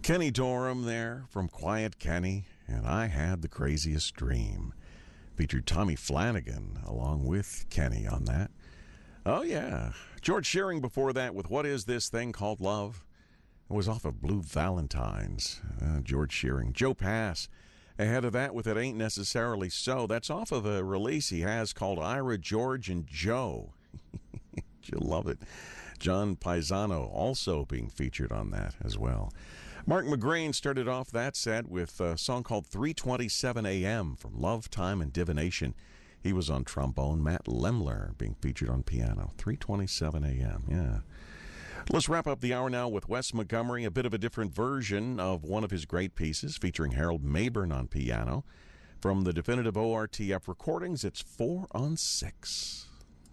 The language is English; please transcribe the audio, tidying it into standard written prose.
Kenny Dorham there from Quiet Kenny, and I Had the Craziest Dream. Featured Tommy Flanagan along with Kenny on that. Oh, yeah. George Shearing before that with What Is This Thing Called Love? It was off of Blue Valentines. George Shearing. Joe Pass ahead of that with It Ain't Necessarily So. That's off of a release he has called Ira, George, and Joe. You'll love it. John Paisano also being featured on that as well. Mark McGrain started off that set with a song called 3:27 a.m. from Love, Time, and Divination. He was on trombone. Matt Lemler being featured on piano. 3:27 a.m., yeah. Let's wrap up the hour now with Wes Montgomery, a bit of a different version of one of his great pieces featuring Harold Mabern on piano. From the definitive ORTF recordings, it's 4 on 6.